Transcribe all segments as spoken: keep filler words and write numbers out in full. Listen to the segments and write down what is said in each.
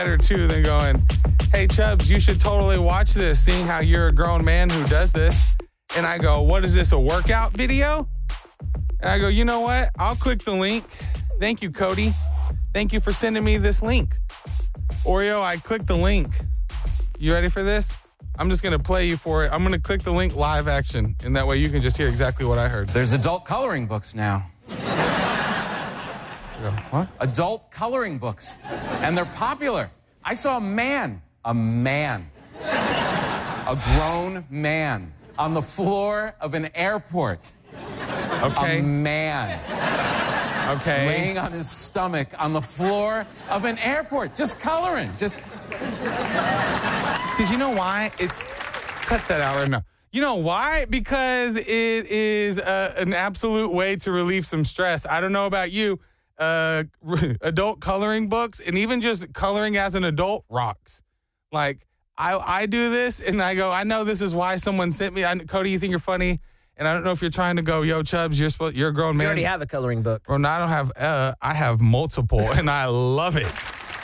better, too, than going, hey, Chubbs, you should totally watch this, seeing how you're a grown man who does this. And I go, what is this, a workout video? And I go, you know what? I'll click the link. Thank you, Cody. Thank you for sending me this link. Oreo, I clicked the link. You ready for this? I'm just going to play you for it. I'm going to click the link live action, and that way you can just hear exactly what I heard. There's adult coloring books now. What? Adult coloring books. And they're popular. I saw a man, a man, a grown man on the floor of an airport. Okay. A man. Okay. Laying on his stomach on the floor of an airport, just coloring, just... Because you know why? It's... Cut that out right now. You know why? Because it is uh, an absolute way to relieve some stress. I don't know about you. Uh, adult coloring books, and even just coloring as an adult rocks. Like, I I do this, and I go, I know this is why someone sent me. I, Cody, you think you're funny? And I don't know if you're trying to go, yo, Chubbs, you're supposed, you're a grown man. You already have a coloring book. Well, no, I don't have, uh, I have multiple, and I love it.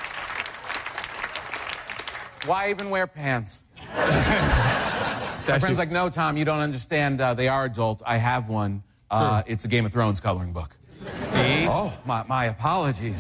Why even wear pants? My Actually, friend's like, no, Tom, you don't understand. Uh, they are adult. I have one. Uh, it's a Game of Thrones coloring book. See? Oh, my, my apologies.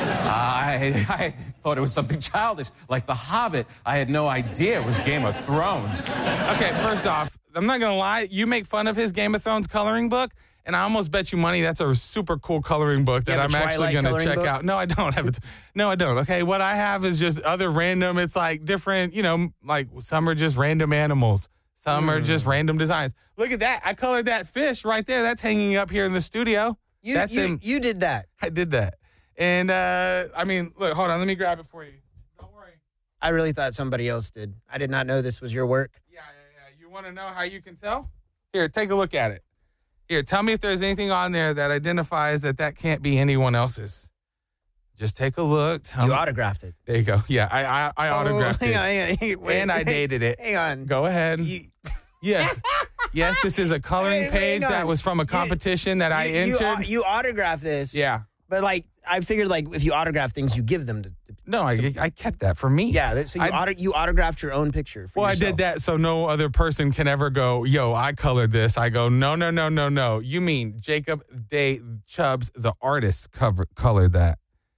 I, I thought it was something childish, like The Hobbit. I had no idea it was Game of Thrones. Okay, first off, I'm not going to lie. You make fun of his Game of Thrones coloring book, and I almost bet you money that's a super cool coloring book that I'm actually going to check book? out. No, I don't have it. No, I don't. Okay, what I have is just other random, it's like different, you know, like some are just random animals. Some mm. are just random designs. Look at that. I colored that fish right there. That's hanging up here in the studio. You, That's you, in, you did that. I did that. And, uh, I mean, look, hold on. Let me grab it for you. Don't worry. I really thought somebody else did. I did not know this was your work. Yeah, yeah, yeah. You want to know how you can tell? Here, take a look at it. Here, tell me if there's anything on there that identifies that that can't be anyone else's. Just take a look. Tell you me. autographed it. There you go. Yeah, I I, I oh, autographed hang it. On, hang on, hang on. Wait, and I dated it. Hang on. Go ahead. You... Yes. Yes, this is a coloring Wait, page that on. was from a competition you, that I you, entered. You, you autographed this. Yeah. But, like, I figured, like, if you autograph things, you give them to... to no, I, I kept that for me. Yeah, so you, I, auto, you autographed your own picture for Well, yourself. I did that so no other person can ever go, yo, I colored this. I go, no, no, no, no, no. You mean Jacob Day Chubbs, the artist, cover, colored that.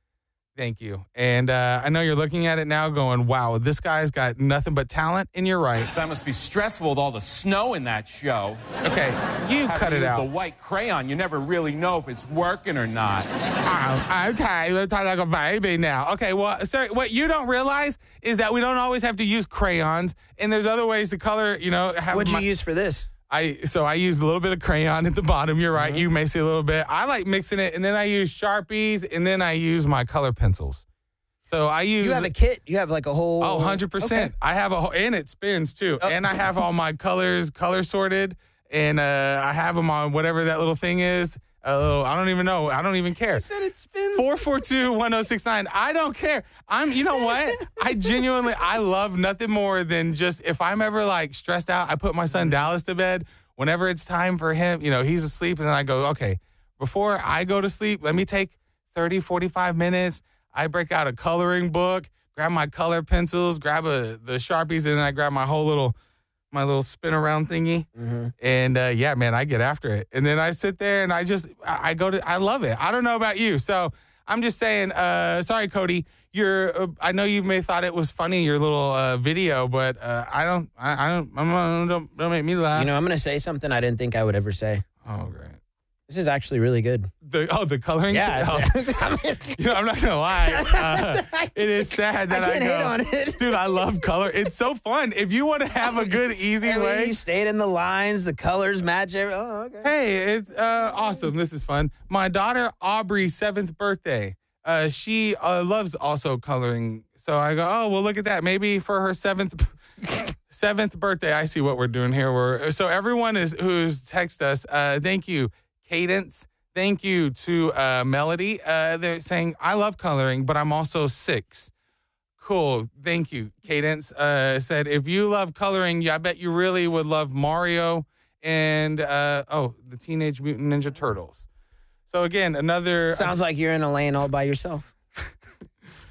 Thank you. And uh, I know you're looking at it now going, wow, this guy's got nothing but talent, and you're right. That must be stressful with all the snow in that show. Okay, you Having cut it used out. The white crayon, you never really know if it's working or not. Oh, okay, let's talk like a baby now. Okay, well, sir, what you don't realize is that we don't always have to use crayons, and there's other ways to color, you know. Have What'd my, you use for this? I So I used a little bit of crayon at the bottom. You're right. Mm-hmm. You may see a little bit. I like mixing it, and then I use Sharpies, and then I use my color pencils. So I use... You have a kit? You have like a whole... Oh, one hundred percent. Okay. I have a whole... And it spins, too. Oh. And I have all my colors color sorted. And uh, I have them on whatever that little thing is. A little, I don't even know. I don't even care. You said it spins. four four two, one oh six nine. I don't care. I'm... You know what? I genuinely... I love nothing more than just... If I'm ever, like, stressed out, I put my son Dallas to bed. Whenever it's time for him, you know, he's asleep. And then I go, okay, before I go to sleep, let me take thirty, forty-five minutes... I break out a coloring book, grab my color pencils, grab a, the Sharpies, and then I grab my whole little, my little spin around thingy. Mm-hmm. And uh, yeah, man, I get after it. And then I sit there and I just, I, I go to, I love it. I don't know about you. So I'm just saying, uh, sorry, Cody, you're, uh, I know you may have thought it was funny, your little uh, video, but uh, I don't, I, I don't, I'm, don't, don't make me laugh. You know, I'm going to say something I didn't think I would ever say. Oh, great. This is actually really good. The oh, the coloring? Yeah. Oh. You know, I'm not going to lie. Uh, it is sad that I, I can't go, hate on it. Dude, I love color. It's so fun. If you want to have a good, easy I mean, way. You stayed in the lines. The colors match. Every, oh, okay. Hey, it's uh, awesome. This is fun. My daughter, Aubrey's seventh birthday. Uh, she uh, loves also coloring. So I go, oh, well, look at that. Maybe for her seventh seventh birthday, I see what we're doing here. We're, so everyone is who's text us, uh, thank you. Cadence, thank you to uh, Melody. Uh, they're saying, I love coloring, but I'm also six. Cool. Thank you. Cadence uh, said, if you love coloring, yeah, I bet you really would love Mario and, uh, oh, the Teenage Mutant Ninja Turtles. So, again, another... Sounds uh, like you're in a lane all by yourself.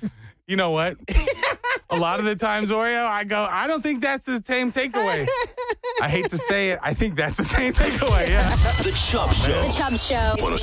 You know what? A lot of the times, Oreo, I go, I don't think that's the same takeaway. I hate to say it. I think that's the same takeaway, yeah. The Chubb Show. The Chubb Show.